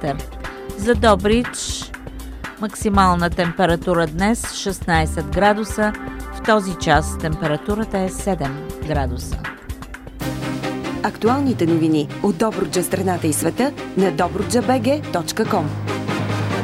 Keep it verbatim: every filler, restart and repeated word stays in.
вятър. За Добрич максимална температура днес шестнайсет градуса. В този час температурата е седем градуса. Актуалните новини от Добруджа, страната и света на добруджа точка бг точка ком.